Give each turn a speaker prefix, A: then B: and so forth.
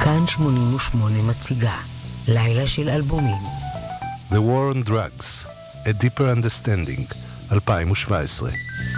A: כאן 88 מציגה לילה של אלבומים.
B: The War on Drugs, A Deeper Understanding, 2017.